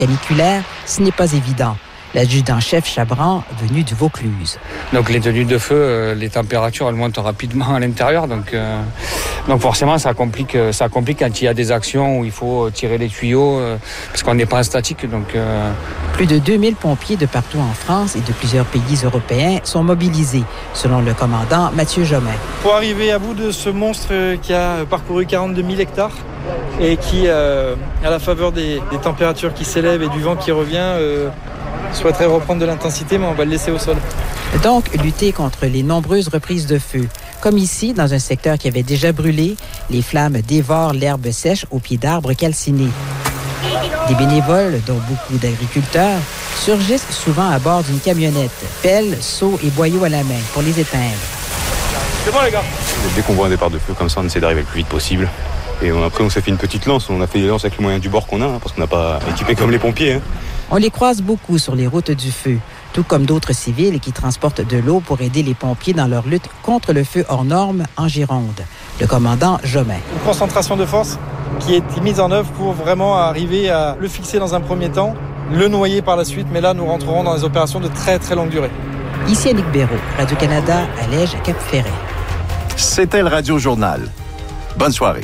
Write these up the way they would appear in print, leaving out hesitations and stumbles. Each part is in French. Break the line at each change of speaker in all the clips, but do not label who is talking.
Caniculaire, ce n'est pas évident. L'adjudant-chef Chabran, venu du Vaucluse.
Donc les tenues de feu, les températures, elles montent rapidement à l'intérieur. Donc forcément, ça complique quand il y a des actions où il faut tirer les tuyaux, parce qu'on n'est pas en statique.
Plus de 2000 pompiers de partout en France et de plusieurs pays européens sont mobilisés, selon le commandant Mathieu Jomain.
Pour arriver à bout de ce monstre qui a parcouru 42 000 hectares et qui, à la faveur des températures qui s'élèvent et du vent qui revient, souhaiterait reprendre de l'intensité, mais on va le laisser au sol.
Donc, lutter contre les nombreuses reprises de feu. Comme ici, dans un secteur qui avait déjà brûlé, les flammes dévorent l'herbe sèche au pied d'arbres calcinés. Des bénévoles, dont beaucoup d'agriculteurs, surgissent souvent à bord d'une camionnette, pelles, seaux et boyaux à la main pour les éteindre.
C'est bon, les gars?
Dès qu'on voit un départ de feu comme ça, on essaie d'arriver le plus vite possible. Et après, on s'est fait une petite lance. On a fait des lances avec les moyens du bord qu'on a, parce qu'on n'a pas équipé comme les pompiers.
On les croise beaucoup sur les routes du feu, tout comme d'autres civils qui transportent de l'eau pour aider les pompiers dans leur lutte contre le feu hors norme en Gironde. Le commandant Jomain.
Une concentration de force qui est mise en œuvre pour vraiment arriver à le fixer dans un premier temps, le noyer par la suite, mais là, nous rentrerons dans des opérations de très, très longue durée.
Ici Annick Béraud, Radio-Canada, Allège, Cap-Ferret.
C'était le Radio Journal. Bonne soirée.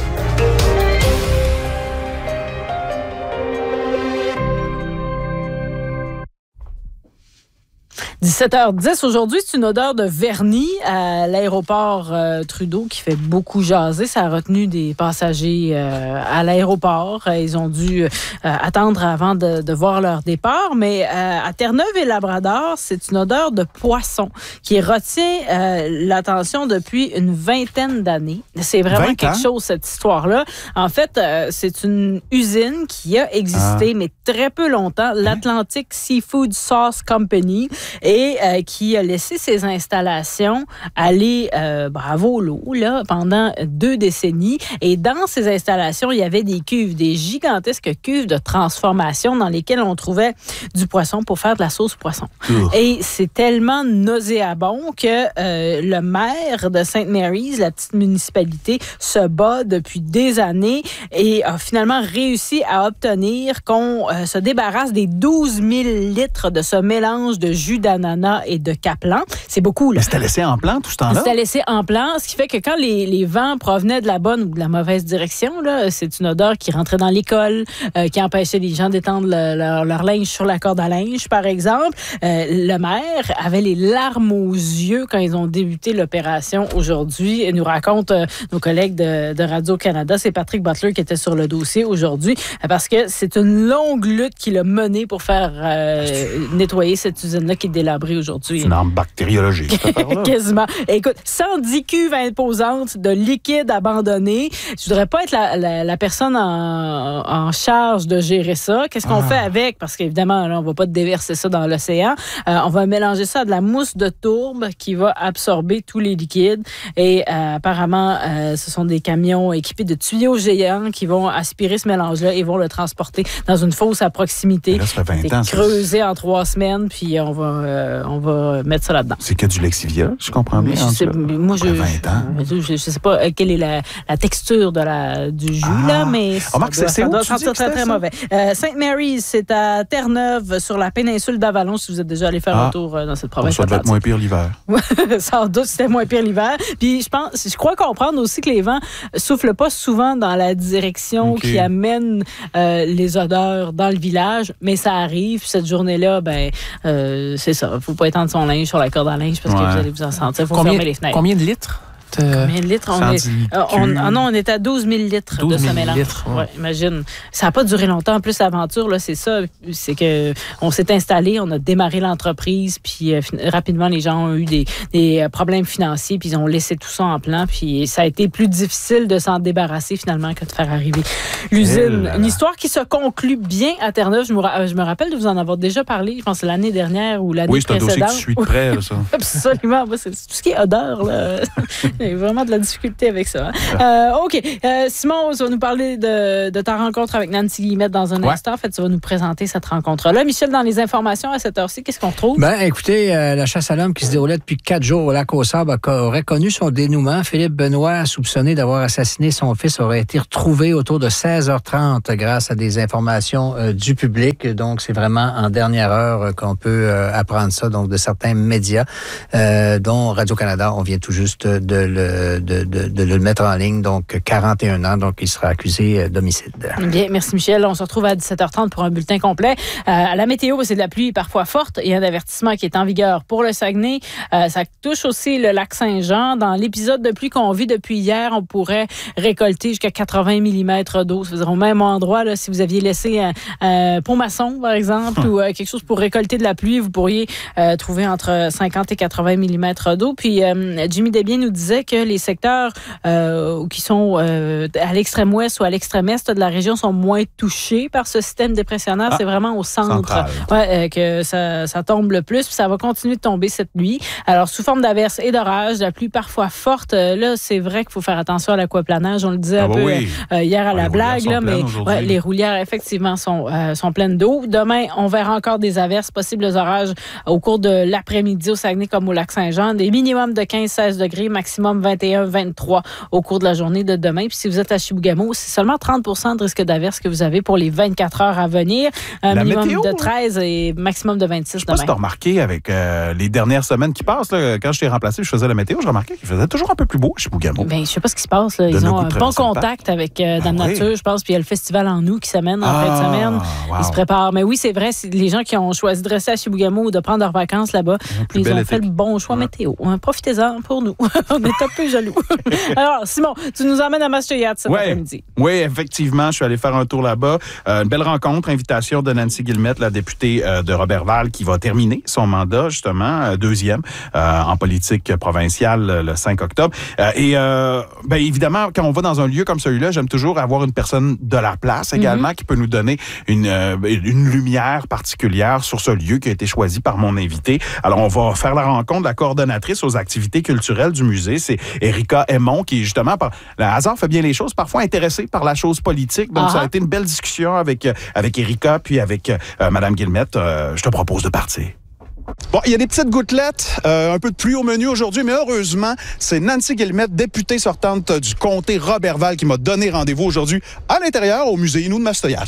« 17h10 aujourd'hui, c'est une odeur de vernis à l'aéroport Trudeau qui fait beaucoup jaser. Ça a retenu des passagers à l'aéroport. Ils ont dû attendre avant de voir leur départ. Mais à Terre-Neuve et Labrador, c'est une odeur de poisson qui retient l'attention depuis une vingtaine d'années. C'est vraiment quelque chose, cette histoire-là. En fait, c'est une usine qui a existé, mais très peu longtemps, l'Atlantic Seafood Sauce Company, et qui a laissé ses installations aller bravo l'eau là, pendant 2 décennies. Et dans ces installations, il y avait des cuves, des gigantesques cuves de transformation dans lesquelles on trouvait du poisson pour faire de la sauce poisson. Et c'est tellement nauséabond que le maire de St. Mary's, la petite municipalité, se bat depuis des années et a finalement réussi à obtenir qu'on se débarrasse des 12 000 litres de ce mélange de jus d'ananas et de caplan. C'est beaucoup, là.
Mais c'était laissé en plan tout ce temps-là?
C'était laissé en plan, ce qui fait que quand les vents provenaient de la bonne ou de la mauvaise direction, là, c'est une odeur qui rentrait dans l'école, qui empêchait les gens d'étendre leur linge sur la corde à linge, par exemple. Le maire avait les larmes aux yeux quand ils ont débuté l'opération aujourd'hui. Nous racontent nos collègues de Radio-Canada. C'est Patrick Butler qui était sur le dossier aujourd'hui, parce que c'est une longue lutte qu'il a menée pour faire nettoyer cette usine-là qui est délabrée aujourd'hui.
C'est une arme bactériologique.
Quasiment. Écoute, 110 cuves imposantes de liquide abandonné. Je voudrais pas être la personne en charge de gérer ça. Qu'est-ce qu'on fait avec? Parce qu'évidemment, là, on va pas déverser ça dans l'océan. On va mélanger ça à de la mousse de tourbe qui va absorber tous les liquides. Et apparemment, ce sont des camions équipés de tuyaux géants qui vont aspirer ce mélange-là et vont le transporter dans une fosse à proximité.
Là, ça fait 20 ans.
Creusé en 3 semaines, puis on va mettre ça là-dedans.
C'est que du Lexivia, je comprends bien.
Moi,
je
sais pas quelle est la texture du jus, là, mais ça doit sentir très, très mauvais. St. Mary's, c'est à Terre-Neuve, sur la péninsule d'Avalon, si vous êtes déjà allé faire un tour dans cette province.
Ça doit être moins pire l'hiver.
Sans doute, c'était moins pire l'hiver. Puis je crois comprendre aussi que les vents soufflent pas souvent dans la direction qui amène les odeurs dans le village, mais ça arrive. Cette journée-là, c'est ça. Faut pas étendre son linge sur la corde à linge parce que vous allez vous en sentir. Faut fermer les fenêtres.
Combien de litres?
Combien de litres? On est à 12 000 litres 12 000 de ce mélange. Ouais, imagine. Ça n'a pas duré longtemps. En plus, l'aventure, là, c'est ça. C'est qu'on s'est installé, on a démarré l'entreprise, puis rapidement, les gens ont eu des problèmes financiers, puis ils ont laissé tout ça en plan. Puis ça a été plus difficile de s'en débarrasser, finalement, que de faire arriver l'usine. Une histoire qui se conclut bien à Terre-Neuve. Je me rappelle de vous en avoir déjà parlé, je pense que c'est l'année dernière ou l'année précédente.
Oui, c'est un dossier que tu suis de près, ça.
Absolument. Moi, c'est tout ce qui est odeur, là. Il y a vraiment de la difficulté avec ça. OK. Simon, tu vas nous parler de ta rencontre avec Nancy Guillemette dans un instant. En fait, tu vas nous présenter cette rencontre-là. Michel, dans les informations à cette heure-ci, qu'est-ce qu'on trouve?
Écoutez, la chasse à l'homme qui se déroulait depuis 4 jours au lac aux Sables aurait connu son dénouement. Philippe Benoît, soupçonné d'avoir assassiné son fils, aurait été retrouvé autour de 16h30 grâce à des informations du public. Donc, c'est vraiment en dernière heure qu'on peut apprendre ça, donc de certains médias, dont Radio-Canada. On vient tout juste de le mettre en ligne. Donc, 41 ans. Donc, il sera accusé d'homicide.
Bien, merci Michel. On se retrouve à 17h30 pour un bulletin complet. La météo, c'est de la pluie parfois forte. Il y a un avertissement qui est en vigueur pour le Saguenay. Ça touche aussi le lac Saint-Jean. Dans l'épisode de pluie qu'on vit depuis hier, on pourrait récolter jusqu'à 80 mm d'eau. Ça veut dire au même endroit, là, si vous aviez laissé un pont maçon, par exemple, ou quelque chose pour récolter de la pluie, vous pourriez trouver entre 50 et 80 mm d'eau. Puis, Jimmy Desbiens nous disait que les secteurs qui sont à l'extrême ouest ou à l'extrême est de la région sont moins touchés par ce système dépressionnaire. C'est vraiment au centre que ça tombe le plus. Puis ça va continuer de tomber cette nuit. Alors, sous forme d'averses et d'orages, la pluie parfois forte. Là, c'est vrai qu'il faut faire attention à l'aquaplanage. On le disait hier à la blague, là, mais les roulières, effectivement, sont pleines d'eau. Demain, on verra encore des averses, possibles orages au cours de l'après-midi au Saguenay comme au lac Saint-Jean. Des minimums de 15-16 degrés, maximum 21-23 au cours de la journée de demain. Puis si vous êtes à Chibougamau, c'est seulement 30 de risque d'averse que vous avez pour les 24 heures à venir. Un minimum de 13 et maximum de 26 demain.
Je sais pas si tu as remarqué avec les dernières semaines qui passent, là, quand je t'ai remplacé, je faisais la météo, je remarquais qu'il faisait toujours un peu plus beau chez Chibougamau.
Je sais pas ce qui se passe. Là. Ils ont un bon contact avec Dame Nature, je pense. Puis il y a le festival en août qui s'amène en fin de semaine. Wow. Ils se préparent. Mais oui, c'est vrai, c'est les gens qui ont choisi de rester à Chibougamau ou de prendre leurs vacances là-bas, ils ont fait le bon choix météo. Profitez-en pour nous. On est un peu jaloux. Alors, Simon, tu nous emmènes à Mashteuiat cet après-midi.
Oui, effectivement, je suis allé faire un tour là-bas. Une belle rencontre, invitation de Nancy Guillemette, la députée de Roberval, qui va terminer son mandat, justement, deuxième en politique provinciale le 5 octobre. Évidemment, quand on va dans un lieu comme celui-là, j'aime toujours avoir une personne de la place également qui peut nous donner une lumière particulière sur ce lieu qui a été choisi par mon invité. Alors, on va faire la rencontre de la coordonnatrice aux activités culturelles du musée. C'est Erika Aymon, qui, justement, par le hasard fait bien les choses, parfois intéressée par la chose politique. Donc, ça a été une belle discussion avec Erika, puis avec Mme Guillemette. Je te propose de partir. Bon, il y a des petites gouttelettes, un peu de pluie au menu aujourd'hui, mais heureusement, c'est Nancy Guillemette, députée sortante du comté Roberval, qui m'a donné rendez-vous aujourd'hui à l'intérieur au musée Innu de Mashteuiat.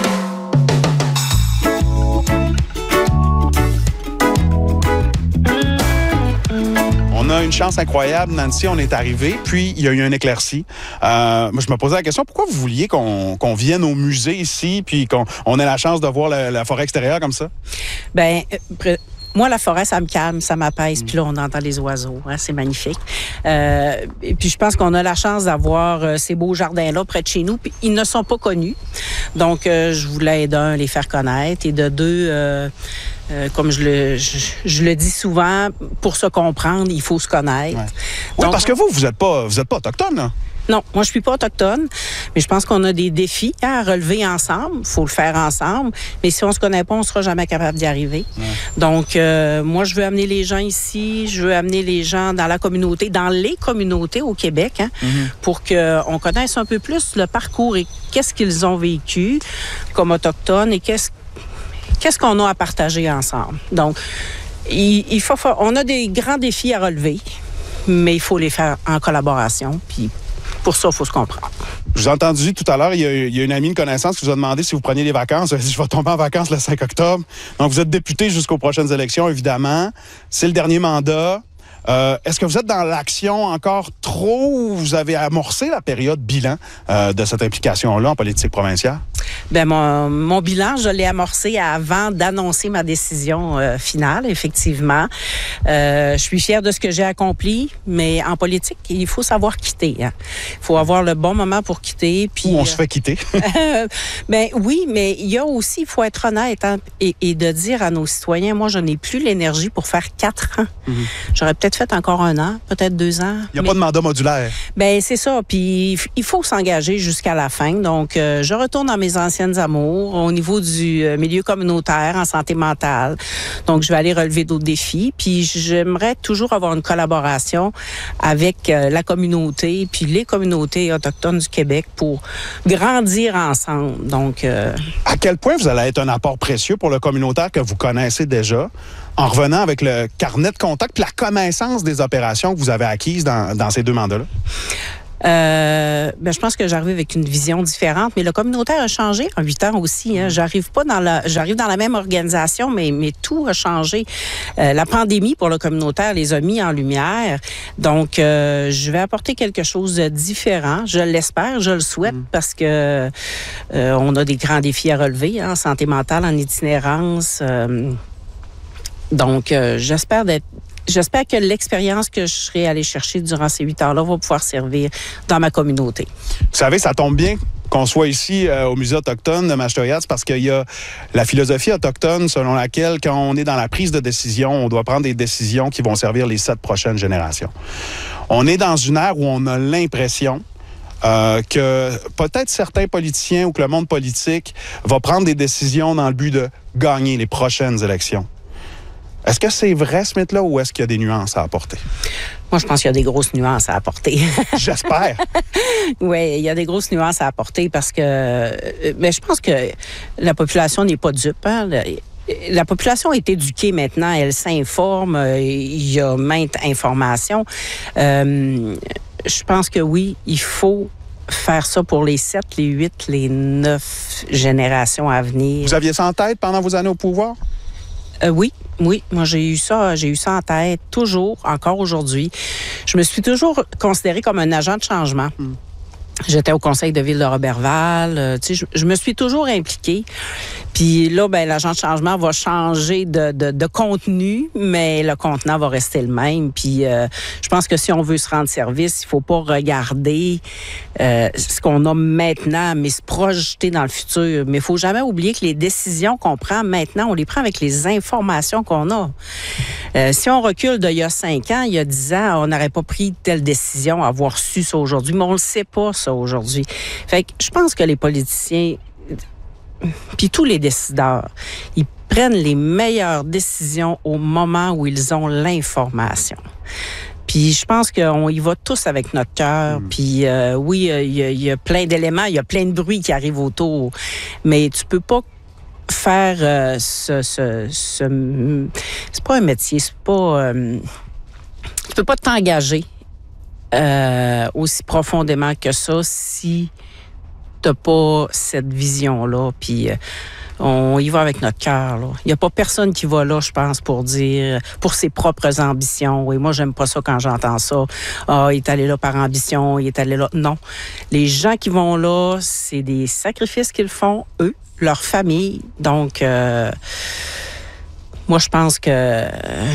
On a une chance incroyable, Nancy, on est arrivé, puis il y a eu un éclairci. Moi, je me posais la question, pourquoi vous vouliez qu'on vienne au musée ici, puis qu'on ait la chance de voir la forêt extérieure comme ça?
Moi, la forêt, ça me calme, ça m'apaise. Puis là, on entend les oiseaux. Hein, c'est magnifique. Et puis, je pense qu'on a la chance d'avoir ces beaux jardins-là près de chez nous. Puis, ils ne sont pas connus. Donc, je voulais, d'un, les faire connaître. Et de deux, comme je le dis souvent, pour se comprendre, il faut se connaître. Ouais.
Oui, donc, parce que vous êtes pas autochtone, là.
Non, moi, je suis pas autochtone, mais je pense qu'on a des défis à relever ensemble. Il faut le faire ensemble. Mais si on se connaît pas, on sera jamais capable d'y arriver. Ouais. Donc, moi, je veux amener les gens ici. Je veux amener les gens dans la communauté, dans les communautés au Québec, pour qu'on connaisse un peu plus le parcours et qu'est-ce qu'ils ont vécu comme autochtones et qu'est-ce qu'on a à partager ensemble. Donc, on a des grands défis à relever, mais il faut les faire en collaboration, puis pour ça, il faut se comprendre.
Je vous ai entendu tout à l'heure, il y a une amie, une connaissance qui vous a demandé si vous preniez des vacances. Elle a dit, je vais tomber en vacances le 5 octobre. Donc, vous êtes député jusqu'aux prochaines élections, évidemment. C'est le dernier mandat. Est-ce que vous êtes dans l'action encore trop ou vous avez amorcé la période bilan de cette implication-là en politique provinciale?
Bien, mon bilan, je l'ai amorcé avant d'annoncer ma décision finale, effectivement. Je suis fière de ce que j'ai accompli, mais en politique, il faut savoir quitter. Hein. Il faut avoir le bon moment pour quitter. Puis,
où on se fait quitter?
Ben oui, mais il y a aussi, il faut être honnête et de dire à nos citoyens, moi, je n'ai plus l'énergie pour faire 4 ans. J'aurais peut-être fait encore 1 an, peut-être 2 ans.
Il n'y a pas de mandat modulaire.
Ben c'est ça. Puis il faut s'engager jusqu'à la fin. Donc, je retourne dans mes anciennes amours, au niveau du milieu communautaire en santé mentale. Donc, je vais aller relever d'autres défis. Puis, j'aimerais toujours avoir une collaboration avec la communauté, puis les communautés autochtones du Québec pour grandir ensemble. Donc,
à quel point vous allez être un apport précieux pour le communautaire que vous connaissez déjà, en revenant avec le carnet de contact puis la connaissance des opérations que vous avez acquises dans ces 2 mandats-là?
Je pense que j'arrive avec une vision différente, mais le communautaire a changé en 8 ans aussi. Hein. J'arrive dans la même organisation, mais tout a changé. La pandémie pour le communautaire les a mis en lumière. Donc, je vais apporter quelque chose de différent. Je l'espère, je le souhaite, parce que on a des grands défis à relever, en santé mentale, en itinérance. Donc, j'espère que l'expérience que je serai allée chercher durant ces 8 ans-là va pouvoir servir dans ma communauté.
Vous savez, ça tombe bien qu'on soit ici au Musée autochtone de Mashtoyats parce qu'il y a la philosophie autochtone selon laquelle, quand on est dans la prise de décision, on doit prendre des décisions qui vont servir les 7 prochaines générations. On est dans une ère où on a l'impression que peut-être certains politiciens ou que le monde politique va prendre des décisions dans le but de gagner les prochaines élections. Est-ce que c'est vrai, ce mythe-là, ou est-ce qu'il y a des nuances à apporter?
Moi, je pense qu'il y a des grosses nuances à apporter.
J'espère.
Oui, il y a des grosses nuances à apporter parce que... Mais je pense que la population n'est pas dupe. Hein? La population est éduquée maintenant, elle s'informe, il y a maintes informations. Je pense que oui, il faut faire ça pour les 7, les 8, les 9 générations à venir.
Vous aviez ça en tête pendant vos années au pouvoir?
Oui. Moi, j'ai eu ça en tête, toujours, encore aujourd'hui. Je me suis toujours considérée comme un agent de changement. J'étais au conseil de ville de Roberval. Je me suis toujours impliquée. Puis là, l'agent de changement va changer de contenu, mais le contenant va rester le même. Puis je pense que si on veut se rendre service, il faut pas regarder ce qu'on a maintenant, mais se projeter dans le futur. Mais il faut jamais oublier que les décisions qu'on prend maintenant, on les prend avec les informations qu'on a. Si on recule d'il y a 5 ans, il y a 10 ans, on n'aurait pas pris telle décision, avoir su ça aujourd'hui, mais on le sait pas, ça, aujourd'hui. Fait que je pense que les politiciens, puis tous les décideurs, ils prennent les meilleures décisions au moment où ils ont l'information. Puis je pense qu'on y va tous avec notre cœur. Puis oui, il y a plein d'éléments, il y a plein de bruit qui arrive autour, mais tu peux pas faire c'est pas un métier, c'est pas... tu peux pas t'engager aussi profondément que ça si t'as pas cette vision-là. Puis on y va avec notre cœur. Il n'y a pas personne qui va là, je pense, pour dire, pour ses propres ambitions. Oui, moi, j'aime pas ça quand j'entends ça. Ah, il est allé là par ambition, il est allé là. Non. Les gens qui vont là, c'est des sacrifices qu'ils font, eux, leur famille. Donc, moi, je pense que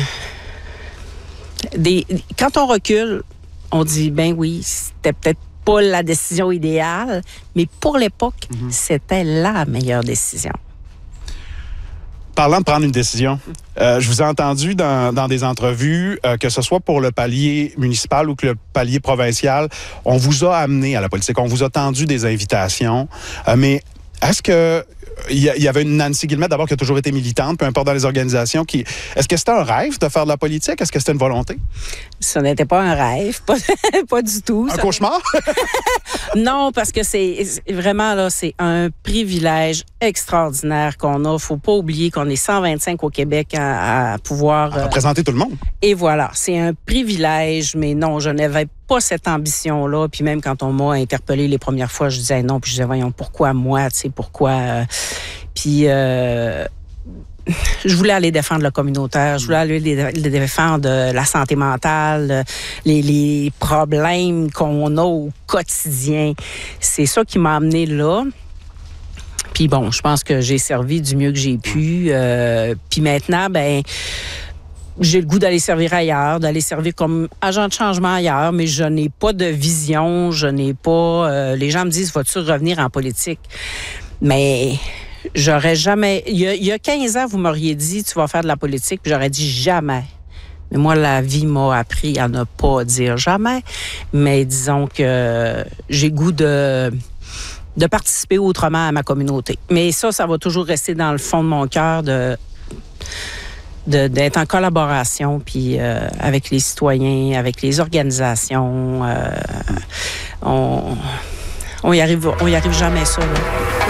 quand on recule, on dit, ben oui, c'était peut-être pas la décision idéale, mais pour l'époque, c'était la meilleure décision.
Parlant de prendre une décision, je vous ai entendu dans des entrevues, que ce soit pour le palier municipal ou que le palier provincial, on vous a amené à la politique, on vous a tendu des invitations, mais est-ce que il y avait une Nancy Guillemette, d'abord, qui a toujours été militante, peu importe dans les organisations. Est-ce que c'était un rêve de faire de la politique? Est-ce que c'était une volonté?
Ça n'était pas un rêve, pas du tout.
Un cauchemar?
Non, parce que c'est vraiment, là, c'est un privilège extraordinaire qu'on a. Faut pas oublier qu'on est 125 au Québec à pouvoir...
représenter tout le monde.
Et voilà, c'est un privilège, mais non, je n'avais pas cette ambition-là. Puis même quand on m'a interpellé les premières fois, je disais non, puis je disais, voyons, pourquoi moi, tu sais, pourquoi... Puis je voulais aller défendre le communautaire, je voulais aller défendre la santé mentale, les problèmes qu'on a au quotidien. C'est ça qui m'a amené là. Puis bon, je pense que j'ai servi du mieux que j'ai pu. Puis maintenant, j'ai le goût d'aller servir ailleurs, d'aller servir comme agent de changement ailleurs, mais je n'ai pas de vision, je n'ai pas... les gens me disent, vas-tu revenir en politique? Mais j'aurais jamais... Il y a 15 ans, vous m'auriez dit, tu vas faire de la politique, puis j'aurais dit jamais. Mais moi, la vie m'a appris à ne pas dire jamais. Mais disons que j'ai goût de participer autrement à ma communauté. Mais ça va toujours rester dans le fond de mon cœur d'être en collaboration puis avec les citoyens, avec les organisations. On y arrive jamais ça, là.